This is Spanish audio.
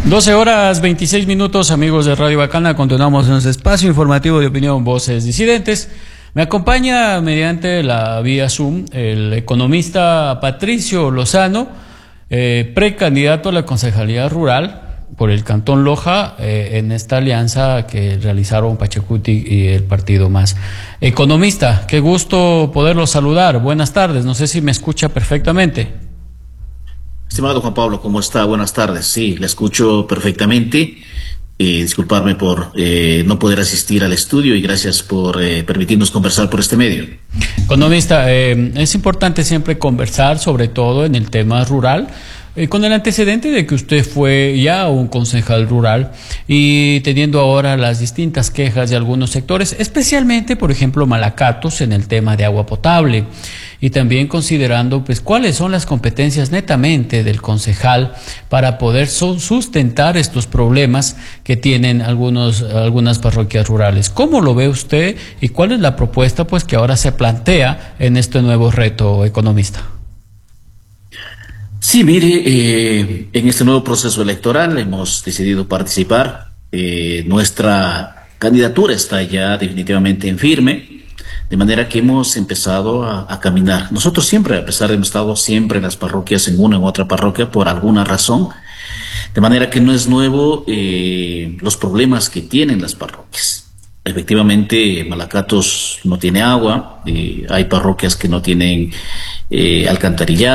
12:26, amigos de Radio Bacana. Continuamos en nuestro espacio informativo de opinión Voces Disidentes. Me acompaña mediante la vía Zoom el economista Patricio Lozano, precandidato a la Concejalía Rural por el Cantón Loja, en esta alianza que realizaron Pachacuti y el Partido Más. Economista, qué gusto poderlo saludar. Buenas tardes, no sé si me escucha perfectamente. Estimado Juan Pablo, ¿cómo está? Buenas tardes. Sí, le escucho perfectamente. Disculparme por no poder asistir al estudio y gracias por permitirnos conversar por este medio. Economista, es importante siempre conversar, sobre todo en el tema rural, con el antecedente de que usted fue ya un concejal rural y teniendo ahora las distintas quejas de algunos sectores, especialmente, por ejemplo, Malacatos en el tema de agua potable, y también considerando pues cuáles son las competencias netamente del concejal para poder sustentar estos problemas que tienen algunas parroquias rurales. ¿Cómo lo ve usted y cuál es la propuesta pues que ahora se plantea en este nuevo reto, economista? Sí, mire, en este nuevo proceso electoral hemos decidido participar. Nuestra candidatura está ya definitivamente en firme, de manera que hemos empezado a caminar. Nosotros siempre, a pesar de hemos estado siempre en las parroquias, en una u otra parroquia, por alguna razón, de manera que no es nuevo los problemas que tienen las parroquias. Efectivamente, Malacatos no tiene agua, hay parroquias que no tienen alcantarillado.